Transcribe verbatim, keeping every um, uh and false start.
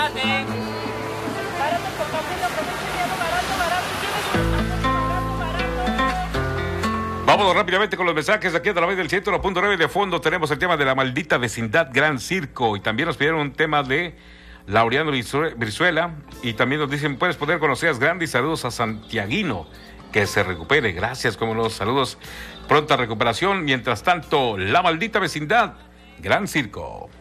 personaje. Barato por Camilo, con este dinero barato, barato, ¿quieres barato, barato? Vámonos rápidamente con los mensajes aquí a través del ciento uno punto nueve. De fondo tenemos el tema de la maldita vecindad Gran Circo, y también nos pidieron un tema de Laureano Brizuela, y también nos dicen, puedes poner con Oseas Grande, y saludos a Santiaguino, que se recupere. Gracias, como los saludos, pronta recuperación. Mientras tanto, la maldita vecindad Gran Circo.